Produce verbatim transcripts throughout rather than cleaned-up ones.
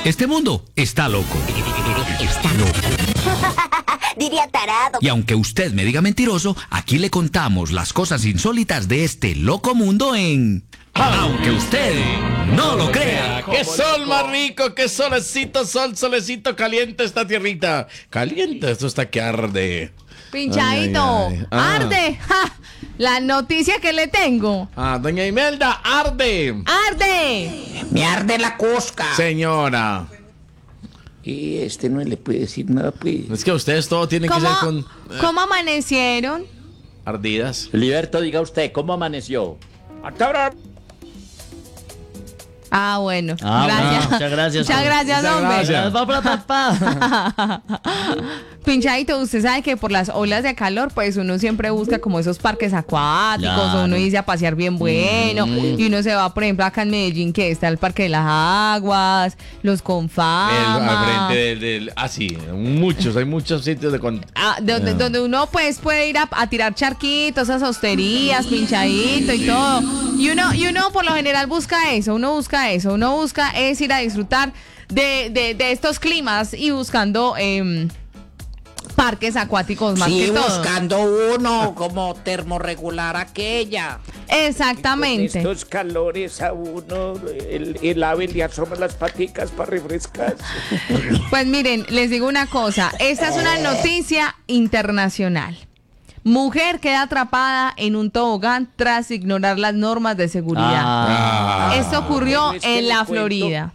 Este mundo está loco. Está loco. Diría tarado. Y aunque usted me diga mentiroso, aquí le contamos las cosas insólitas de este loco mundo en... Aunque usted no lo crea. ¡Qué sol más rico! ¡Qué solecito, sol, solecito caliente esta tierrita! Caliente, esto está que arde. Pinchadito, Ay, ay, ay. Ah. arde. ¡Ja! La noticia que le tengo. Ah, doña Imelda, arde. ¡Arde! Me arde la cosca. Señora. Y este no le puede decir nada, pues. Es que ustedes todo tienen que ¿Cómo, ser con... eh, ¿Cómo amanecieron? ardidas. Liberto, diga usted, ¿cómo amaneció? Ah, bueno. Ah, gracias. bueno, muchas gracias. Muchas gracias, Muchas hombre. gracias. Va para papá. Pinchadito, usted sabe que por las olas de calor, pues uno siempre busca como esos parques acuáticos, Claro. o uno dice a pasear bien bueno, y uno se va, por ejemplo, acá en Medellín, que está el Parque de las Aguas, los El, Confama. al frente del, del... Ah, sí, muchos, hay muchos sitios de... Con... Ah, de donde, Ah. donde uno pues puede ir a, a tirar charquitos, esas hosterías, pinchadito y todo. Y uno, y uno por lo general busca eso, uno busca eso, uno busca es ir a disfrutar de, de, de estos climas y buscando eh, parques acuáticos más Sí, que todo. buscando uno como termorregular aquella. Exactamente. Con estos calores a uno, el, el ave le asoma las paticas para refrescarse. Pues miren, les digo una cosa, esta es una noticia internacional. Mujer queda atrapada en un tobogán tras ignorar las normas de seguridad. Ah. Esto ocurrió Bueno, es que en le la cuento- Florida.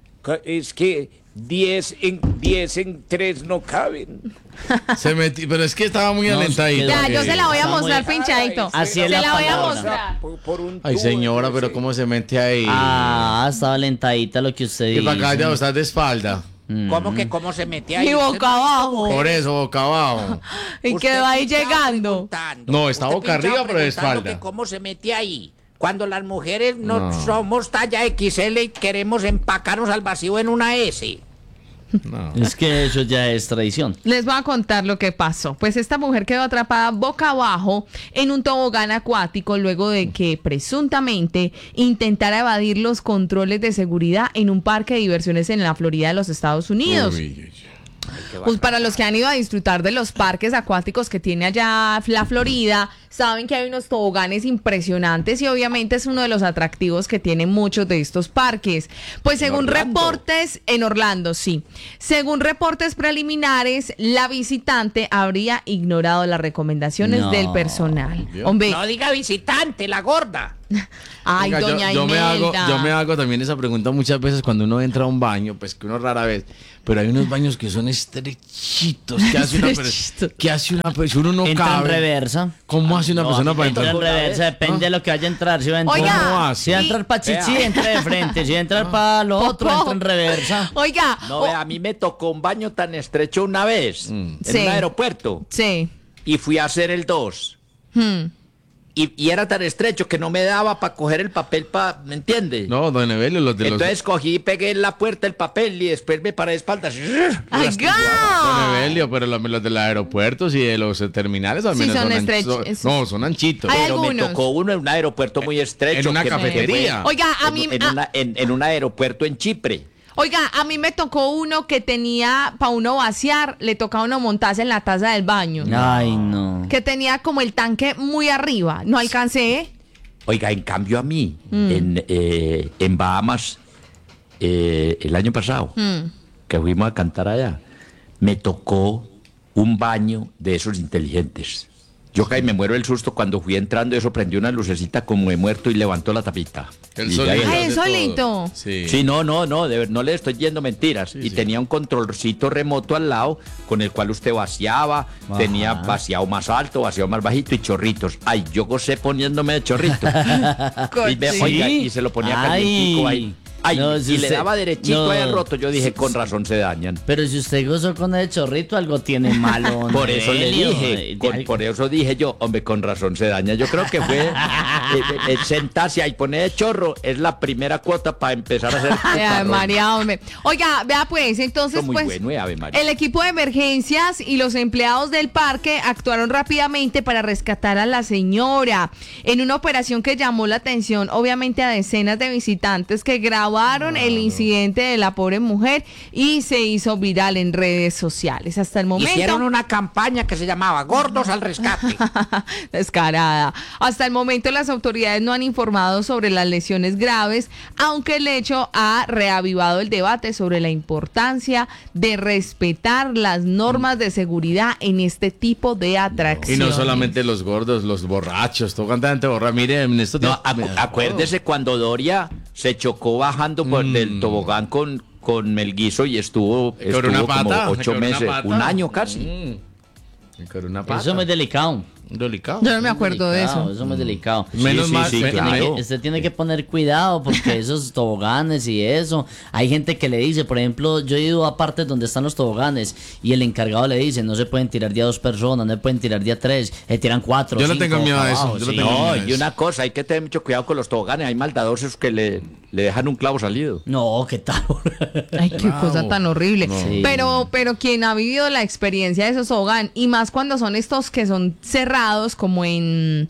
Es que diez en diez en tres no caben. Se metió, pero es que estaba muy No, alentadito. quedó- Ya, yo se la voy a Está muy- mostrar, pinchadito. Así es Se la la voy a palabra. mostrar. Por, por un Ay, tubo, señora, entonces, pero ¿cómo se mete ahí? Ah, estaba alentadita lo que usted Que dice. para acá ya está de espalda. ¿Cómo que cómo se mete ahí? Y boca abajo. Por eso, boca abajo. Y Usted quedó ahí pinchaba llegando. preguntando. No, está Usted boca pinchaba arriba, pero de preguntando espalda. que ¿Cómo se mete ahí? Cuando las mujeres no, No. somos talla equis ele y queremos empacarnos al vacío en una ese. No. Es que eso ya es tradición. Les voy a contar lo que pasó. Pues esta mujer quedó atrapada boca abajo en un tobogán acuático luego de que presuntamente intentara evadir los controles de seguridad en un parque de diversiones en la Florida de los Estados Unidos. Uy, uy, uy. Pues para los que han ido a disfrutar de los parques acuáticos que tiene allá la Florida, saben que hay unos toboganes impresionantes y obviamente es uno de los atractivos que tienen muchos de estos parques. Pues según Orlando? reportes, en Orlando, sí. Según reportes preliminares, la visitante habría ignorado las recomendaciones No. del personal. Hombre, No diga visitante, la gorda. ay, Oiga, yo- doña yo, me hago, Imelda. yo me hago también esa pregunta muchas veces cuando uno entra a un baño, pues que uno rara vez, pero hay unos baños que son estrechitos, que hace una persona, Estrechitos. que hace una persona, uno no Entra en cabe. reversa. ¿Cómo hace una No, persona para entra en entrar? reversa, depende de lo que vaya a entrar. Si va a entrar, Oiga, ¿Cómo hace? si va a entrar para chichi, entra de frente. Si va a entrar para lo otro, Popó. entra en reversa. Oiga, No, o- vea, a mí me tocó un baño tan estrecho una vez en Sí. un aeropuerto sí. y fui a hacer el dos. Hmm. Y, y era tan estrecho que no me daba para coger el papel, pa, ¿me entiende? No, don Evelio, los de los... Entonces cogí y pegué en la puerta el papel y después me paré de espaldas. ¡Ay, Don ga! Evelio, pero los, los de los aeropuertos y de los eh, terminales al Sí, menos son anch- estrechos. son- No, son anchitos. Hay Pero me algunos. tocó uno en un aeropuerto muy estrecho. En una que- cafetería. que Oiga, a en- mí... En, a- una- en- en un aeropuerto en Chipre. Oiga, a mí me tocó uno que tenía, para uno vaciar, le tocaba uno montarse en la taza del baño. Ay, no. Que tenía como el tanque muy arriba. No alcancé. Oiga, en cambio a mí, Mm. en, eh, en Bahamas, eh, el año pasado, Mm. que fuimos a cantar allá, me tocó un baño de esos inteligentes. Yo caí, me muero el susto cuando fui entrando, eso prendió una lucecita como de muerto y levantó la tapita. El Y solito ya- Ay, hace el todo. solito. Sí. Sí, no, no, no, de ver- no le estoy yendo mentiras. y sí. tenía un controlcito remoto al lado con el cual usted vaciaba, Ajá. tenía vaciado más alto, vaciado más bajito y chorritos. Ay, yo gocé poniéndome de chorrito. y, me- ¿Sí? oiga, y se lo ponía Ay. calientico ahí. Ay, No, y si le usted- daba derechito no. ahí al roto. Yo dije, con razón se dañan. Pero si usted gozó con el chorrito, algo tiene malo. don Por eso le Evelio. dije, Eh, con- algo- por eso dije yo, hombre, con razón se daña. Yo creo que fue eh, eh, eh, sentarse ahí, poner de chorro, es la primera cuota para empezar a hacer. Ay, Ave María, hombre. Oiga, vea pues, entonces Muy pues bueno, eh, Ave María. el equipo de emergencias y los empleados del parque actuaron rápidamente para rescatar a la señora en una operación que llamó la atención obviamente a decenas de visitantes que grabaron grabaron el incidente de la pobre mujer y se hizo viral en redes sociales. Hasta el momento... Hicieron una campaña que se llamaba Gordos al Rescate. Descarada. Hasta el momento las autoridades no han informado sobre las lesiones graves, aunque el hecho ha reavivado el debate sobre la importancia de respetar las normas de seguridad en este tipo de Y atracciones. no solamente los gordos, los borrachos, todo cantante borracho. Miren, esto No, acu- acuérdese cuando Doria se chocó bajando por Mm. el tobogán con, con Melguizo y estuvo, Con estuvo una como pata, ocho con una meses, pata. un año casi. Mm. Con una pata. Eso es muy delicado. Delicado. Yo no me acuerdo de Delicado, eso. Eso es muy delicado. Menos Sí, sí, mal, sí, me- Tiene claro. que- usted tiene que poner cuidado porque esos toboganes y eso, hay gente que le dice, por ejemplo, yo he ido a partes donde están los toboganes y el encargado le dice, no se pueden tirar de a dos personas, no se pueden tirar de a tres, se tiran cuatro. Yo le cinco, tengo miedo a eso, abajo, yo le sí. tengo No, miedo. y una cosa, hay que tener mucho cuidado con los toboganes. Hay maldadosos que le, le dejan un clavo salido. No, ¿qué tal? Ay, qué cosa tan horrible. Sí. Pero, pero quien ha vivido la experiencia de esos toboganes, y más cuando son estos que son cerrados, como en...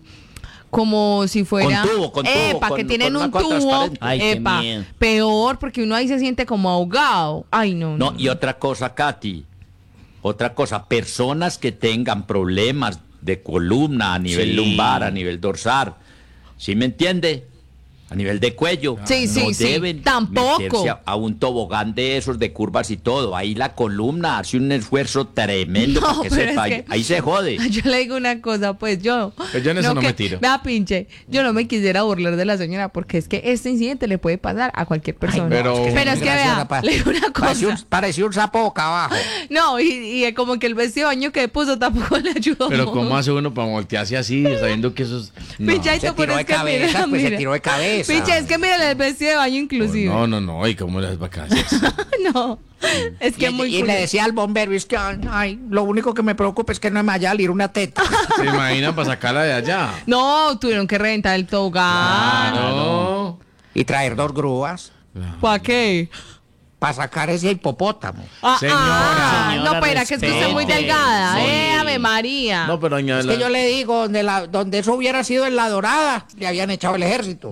como si fuera Con tubo, con tubo, epa, con- que tienen con una un cosa tubo, transparente. Ay, qué epa, miedo. peor porque uno ahí se siente como ahogado. Ay, no. No, y otra cosa, Katy, otra cosa, personas que tengan problemas de columna a nivel Sí. lumbar, a nivel dorsal, ¿sí me entiende? A nivel de cuello. Sí, no sí, sí, deben tampoco. meterse a, a un tobogán de esos de curvas y todo. Ahí la columna hace un esfuerzo tremendo No, porque pero se es falla. que- Ahí se jode. Yo le digo una cosa, pues yo. Pues yo en eso no que- me tiro. Vea, pinche, yo no me quisiera burlar de la señora porque es que este incidente le puede pasar a cualquier persona. pero- pero es que vea, graciosa, pa- le digo una Pareció cosa. un, pareció un sapo boca abajo. No, y, y es como que el vestido de baño que puso tampoco le ayudó. Pero ¿cómo hace uno para voltearse así, sabiendo que eso es... No, Pinchaito, Se pero tiró es de que cabeza, mira, pues se mira. tiró de cabeza. Pinche, es que mira el vestido de baño inclusive. no, no, no, ¿y cómo las vacaciones? No, es que Y, es muy y le curioso. decía al bombero, es que, ay, ay, lo único que me preocupa es que no me vaya a salir una teta. ¿Se imaginan para sacarla de allá? No, tuvieron que reventar el tobogán. No. Y traer dos grúas ¿Para qué? para sacar ese hipopótamo. Ah, Señora. ah, Señora, no, pero es que es que usted es muy respete. delgada. Sí. Eh, Ave María. No, pero doña Es que yo le digo, donde, la, donde eso hubiera sido en La Dorada, le habían echado el ejército.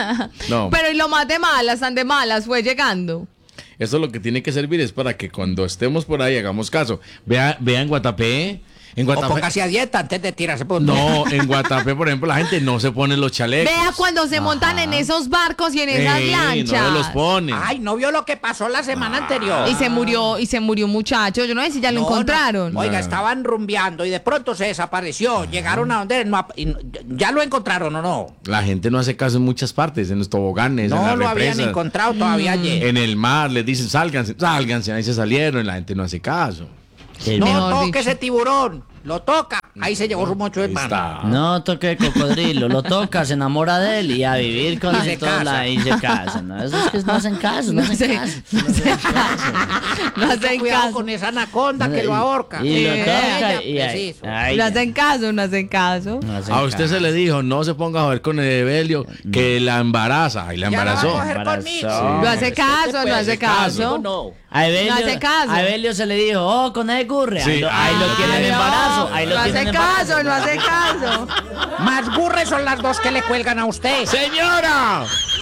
No, Pero y lo más de malas, tan de malas, fue llegando. eso lo que tiene que servir es para que cuando estemos por ahí hagamos caso. Vea, vea en Guatapé. En O Guatapé. póngase a dieta antes de tirarse por un No, en Guatapé, por ejemplo, la gente no se pone los chalecos. Vea cuando se montan en esos barcos y en esas Ey, lanchas. no los ponen. Ay, ¿no vio lo que pasó la semana anterior? Y se murió, y se murió un muchacho. Yo no sé si ya lo No, no. encontraron. Oiga, estaban rumbeando y de pronto se desapareció. Llegaron a donde no, ap- y no- ya lo encontraron o no. La gente no hace caso en muchas partes, en los toboganes, en No las lo habían represas, encontrado todavía ayer. en el mar, les dicen sálganse, sálganse, ahí se salieron y la gente no hace caso. El No mejor toque dicho. ese tiburón. Lo toca. Ahí se llevó su mocho de Ahí mano. está. No toque cocodrilo, lo toca, se enamora de él y a vivir con Y él se toda casa. la- y se casa. ¿no? Eso es que no hacen caso, no, No hacen sé. caso. No hacen caso. No Mucho hacen cuidado caso. con esa anaconda que lo ahorca. Y lo Eh, toca ella, y ahí. preciso. ay, No ya. hacen caso, no hacen caso. No hacen A usted caso. se le dijo, no se ponga a joder con el Evelio, que la embaraza. Y la Ya la va a embarazó. coger Embarazó. conmigo. No hace caso, no hace caso. No. A Evelio, No hace caso. a Evelio se le dijo, oh, con él curre. Ahí, Sí. lo, ahí lo Ah, tienen en no, embarazo. Ahí lo no tienen hace en embarazo. caso, no hace caso. Más burres son las dos que le cuelgan a usted. ¡Señora!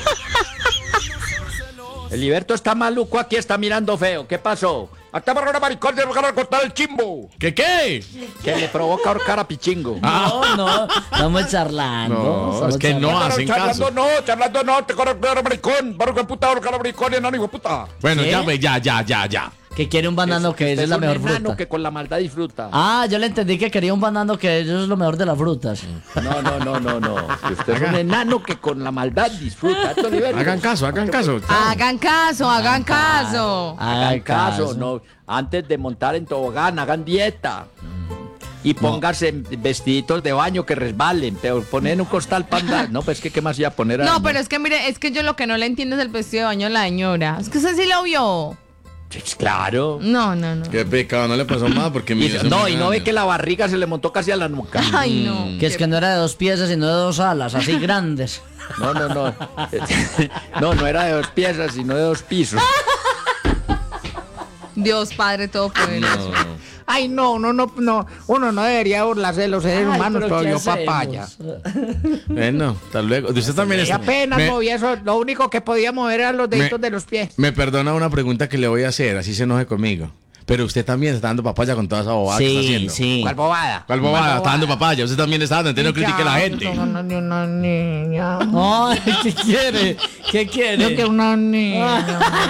Heliberto está maluco aquí, está mirando feo. ¿Qué pasó? Acá para una maricón de lugar a cortar el chimbo. ¿Qué qué? Que le provoca ahorcar a Pichingo. No, no, estamos charlando. No, estamos es que no charlando. hacen charlando caso. no, charlando no, te corre a maricón. Barro que puta, ahorcar a maricón, enano hijo de puta. Bueno, ¿Sí? ya, ve, ya, ya, ya, ya. Que quiere un banano que esa es la un mejor enano fruta. que con la maldad disfruta. Ah, yo le entendí que quería un banano que eso es lo mejor de las frutas. No, no, no, no, no. Que usted es un enano que con la maldad disfruta. Esto, Heliberto. Hagan caso, hagan caso. Hagan caso, hagan caso. Hagan caso, no. Antes de montar en tobogán, hagan dieta. Y pónganse vestiditos de baño que resbalen, pero poner en un costal panda. No, pues que qué más iba a poner. No, pero es que mire, es que yo lo que no le entiendo es el vestido de baño de la señora. Es que usted sí lo vio. Pues claro. No, no, no. Qué pecado, no le pasó más porque Y- mira, eso es no, muy y no ve grande. que la barriga se le montó casi a la nuca. Ay, no. Que es que no era de dos piezas, sino de dos alas, así grandes. No, no, no. No, no era de dos piezas, sino de dos pisos. Dios Padre Todopoderoso. Ay, no, no, no, no. Uno no debería burlarse de los seres Ay, humanos, pero pero ¿qué yo hacemos? papaya. Bueno, hasta luego. Usted también Y está... apenas me, movía eso, lo único que podía mover eran los deditos Me- de los pies. me perdona una pregunta que le voy a hacer, así se enoje conmigo. Pero usted también está dando papaya con toda esa bobada que está Sí, haciendo. sí. ¿Cuál bobada? ¿Cuál bobada? Está dando papaya. Usted también está dando. Entonces no critique a la gente. Yo no, ni una niña. Ay, ¿qué quiere? ¿Qué quiere? Yo quiero una niña.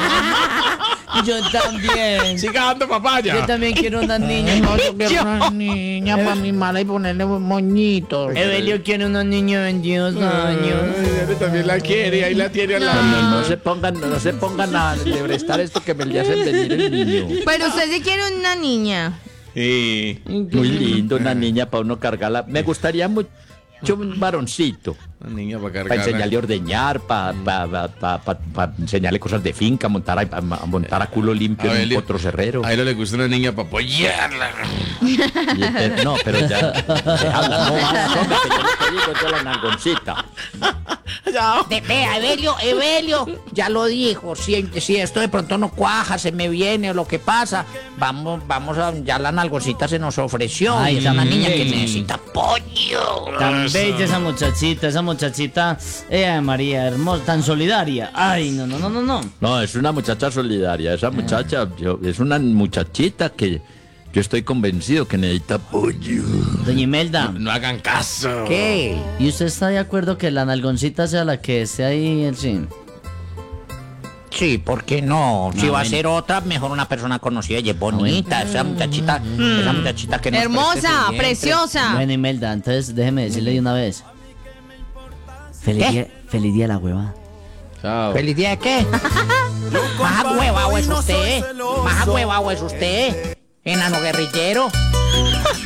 Yo también. Siga dando papaya. Yo también quiero una niña. No, yo quiero una niña para mi mala y ponerle moñitos. Evelio quiere una niña de veintidós años. Ay, él también la quiere y ahí la tiene al No, lado. no, no se pongan, no se pongan a lebrestar esto que me le hacen venir el niño. Pero usted sí quiere una niña. Sí. Muy lindo, una niña para uno cargarla. Me gustaría mucho un varoncito. Una niña para Para cargar. enseñarle a ordeñar, para pa, pa, pa, pa- pa enseñarle cosas de finca, montar a, a montar a culo limpio A en ver, un le- potro cerrero. A él le gusta una niña para apoyarla. Y este- no, pero ya. Dejala, no hagas, hombre, que yo lo que digo es de la nalgoncita. De, vea, Evelio, Evelio, ya lo dijo. Si, si esto de pronto no cuaja, se me viene o lo que pasa, vamos, vamos a. Ya la nalgoncita se nos ofreció. Ay, y es una niña que sí. necesita apoyo. Tan bella esa muchachita, esa muchachita, eh, María, hermosa, tan solidaria. Ay, no, no, no, no, no. No, es una muchacha solidaria. Esa muchacha, yo- es una muchachita que yo estoy convencido que necesita apoyo. Doña Imelda, No hagan caso. ¿Qué? ¿y usted está de acuerdo que la nalgoncita sea la que esté ahí en sí? Sí, ¿por qué no? Si No, va a ven. ser otra, mejor una persona conocida y es bonita. Esa muchachita, esa muchachita que nos preste Hermosa, su vientre. preciosa. Bueno, Imelda, entonces déjeme decirle de una vez. Feliz ¿Qué? día, feliz día a la hueva. Chao. ¿Feliz día de qué? Más huevado es usted, más huevado es usted, enano guerrillero.